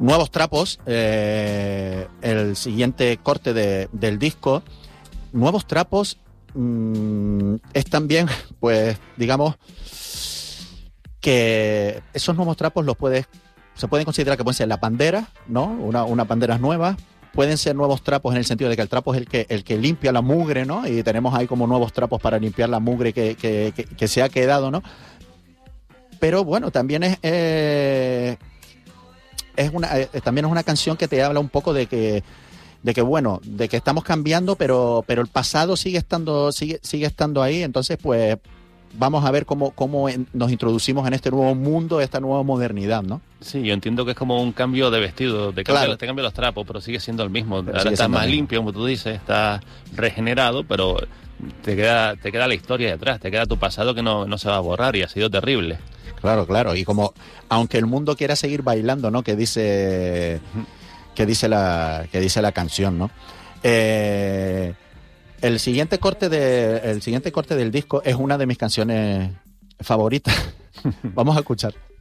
Nuevos trapos, el siguiente corte del disco. Nuevos trapos es también, pues, digamos, que esos nuevos trapos se pueden considerar que pueden ser la pandera, ¿no? Una pandera nueva. Pueden ser nuevos trapos en el sentido de que el trapo es el que limpia la mugre, ¿no? Y tenemos ahí como nuevos trapos para limpiar la mugre que se ha quedado, ¿no? Pero bueno, también también es una canción que te habla un poco de que estamos cambiando, pero el pasado sigue estando ahí. Entonces, pues vamos a ver cómo nos introducimos en este nuevo mundo, esta nueva modernidad, ¿no? Sí, yo entiendo que es como un cambio de vestido, te cambian los trapos, pero sigue siendo el mismo. Ahora está más limpio, como tú dices, está regenerado, pero te queda la historia detrás, te queda tu pasado que no se va a borrar, y ha sido terrible. Claro, y como aunque el mundo quiera seguir bailando, ¿no? Que dice la canción, ¿no? El siguiente corte del disco es una de mis canciones favoritas. Vamos a escuchar.